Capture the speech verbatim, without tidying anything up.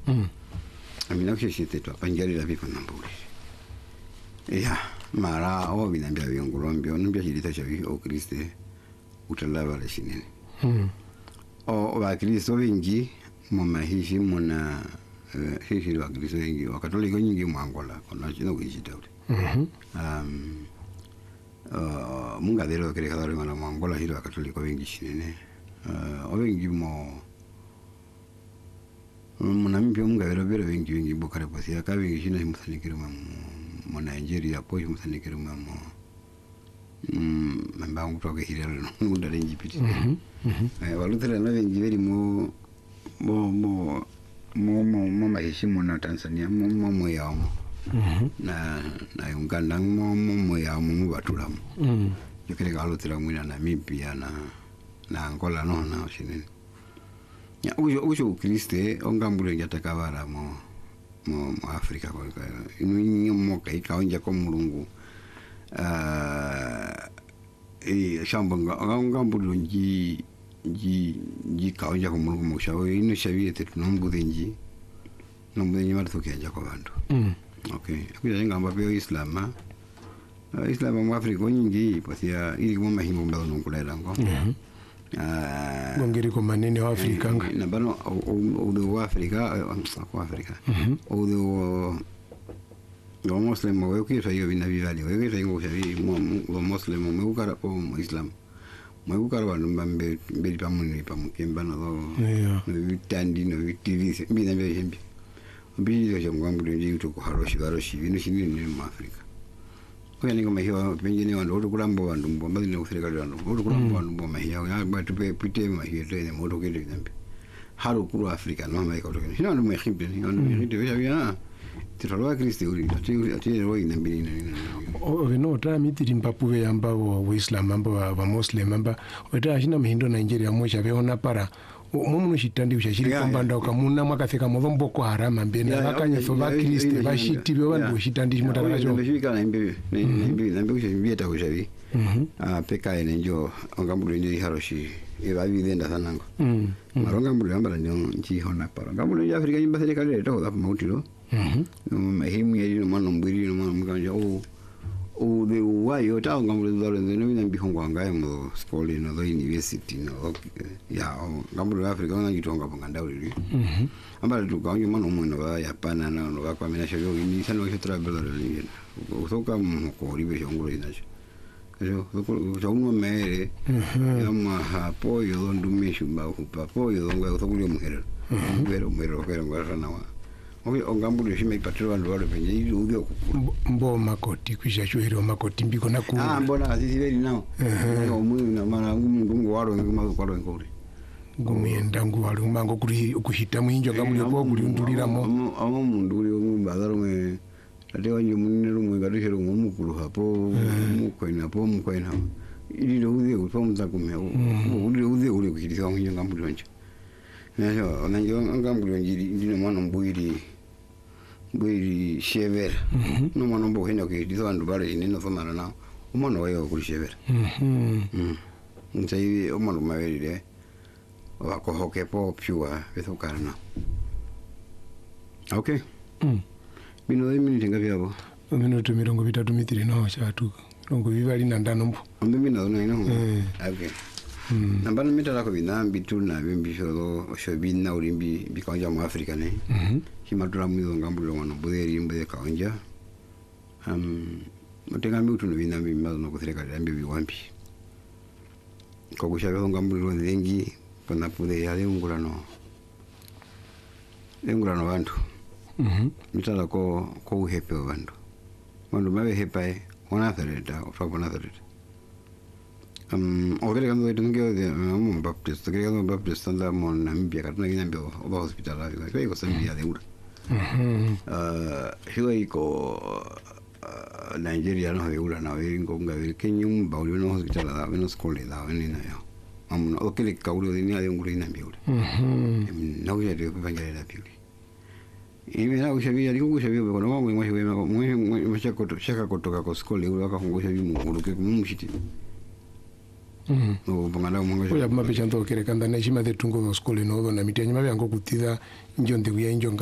mm amina kushite to panjari la biko nambuli ya mara o binambia biongolombio nambia hilita chavi o Kriste utalava la shinene mm o ba Kristo wengi mama hishi mona hishi wa Kristo wengi wakatolika nyingi mwangola kuna chino kujita ule mhm um uh munga dero kile kadari mwana mwangola hilo wakatolika wengi shinene uh wengi mo muna mpyo munga dero bero wengi wengi bokare posia ka wengi shina himusanikira mu mu Nigeria po himusanikira mu mm mamba ngutoka hilelo ngunda lengi piti mhm mhm eh waluthera na wengi beri mu mo mo mo mo mo maheshimu na Tanzania mo mo mo yamo mhm na na Uganda mo mo mo yamo mu batulamu mm yokere galuthera mwina na Namibia na na Angola no na shinene ya ujo ujo Kriste ongambule yatakabara mo mo Afrika kwa inu mo kai kaonja ko mulungu ah eh shambanga ongambule nji ji ji kaonja ko mulungu mo shawo inu shabiyete tunombudenji nombudenji martuke ja ko bantu mm okay akuja ngamba pe Islam Islam mu Afrika nyingi pasia ili mo mahimbo mbalo nkulera ngo mhm ah ngongeri ko manene wa Afrika nga na bano o do Afrika ko Afrika mhm o do no muslim mo yo ki sayo bina bivali yo ki sayo sabi mo muslim mo ukara ko Islam mo ukara ba mbambe mbeli pamuni pamukemba no yeah no vitandi no vitivi bina be hembi mbi yo jamwangu ndi to ko haroshi haroshi bino shini ni mu Afrika ko yani ngoma hiyo pengine wando uri kurambo vandu mbomba ne kuserikali vandu uri kurambo vandu mbomba hiyo ya batu pe pite ma hiyo tene moto kile ndambi haru kuru Afrika no mai ko to ni no me khimbe ni no me khimbe ya ya tiralo Kristo uri ati ati ro ina mbili ni o no ta mitiri mpapuve yamba wa Islam amba wa Muslim amba ota hina mhindo Nigeria mo chabe ona para mumu shitandi ushashiri kombanda ukamuna mwakafika mova mboko harama mbena vakanya fo va Kriste vashiti be vandu shitandi mutaka jo ndishika na mbi mbi na mbi ushabieta ushabi mhm ah peka ene njo ongambulo ndi haroshi eva videnda sanango mhm maronga mbulo ambala njo nchi hona para ngambulo ya Afrika nyimba serikali to da mautilo mhm himu yeli no mano mbiri no mano mkanja o o de wayo ta ngambulo dole no bina bihongwa ngaye mu school no do university no ya ngambulo Afrika wana gitonga panganda uri mhm ambala tukanye mano mwana wa Japan na no kwa mina shayo ni sana wa travel ni usoka ko ribe shongulo inacho yo yo uno mere yama hapo yo ndumishu ba hapo yo ngo usokulio muhero pero pero pero ngwana wa obi ongambulo shime ipatiro vandu vale penye ili udio mbo makoti kwisha chuhiro makoti mbiko na ku ah mbona asisi veli nao yo mwe na mara ngungu waro nguma kwalo ngori ngumenda ngwalo mango kuri ukuhita mwinjo ngamule ko kuri undulira mo amo mundu uri mbazaro mwe atewa nje munene rumwe gadishero ngumukuru hapo mukoina hapo mukoina ili ndo udio utomza kumya uli udio uli kukirisa mwinjo ngambulo nje nayo nanjo ngambulo njiri ndino mwana mbwiri mbwiri shevera no mwana mbo henda kukirisa vandu vale ineno famana nao umwana wayo kuri shevera mhm mhm ntai umwana mawerire wakohoke po pyua vethokarna okay mhm bino minute ngapi hapo minuto mirongo vitatu mitiri no chatu longo vivali na ndano mpo ambe mina una ino eh okay namba mita lako binambi tu na bimbi shodo shobina ulimbi bikanja mu Afrika ne mhm himadura mwizo ngambulo ngono buderi mbe kaonja um mutenga miutu no binambi mazo no kuthireka rambi biwambi ko kushabe ngambulo ndengi pana pude yale ungulano ungulano bantu mhm mitala ko ko uhepe bantu wandu mabe hepae ona thereta ofa bona thereta um ogere kando eto ngeo de mo baptist ogere kando baptist anda mo Namibia katuna kinambe oba hospital la ko iko sambia de ura mhm ah hiyo iko Nigeria no de ura na ingo ngabe kenyum bauli no hospital la no school la ni na yo amuna okele kaulo ni ale ngure na mbiule mhm na uya de pangale la biuli imena ushabia liko ushabia kwa noma mwe mwe mwe mwe chako chaka kutoka kwa skole ule akafungusha bimu nguluke kumshiti mhm no bangala mwe oya mabe chanto kere kanda na shima de tungo skole no na mitenya mabe ango kutida njonde kuya njonga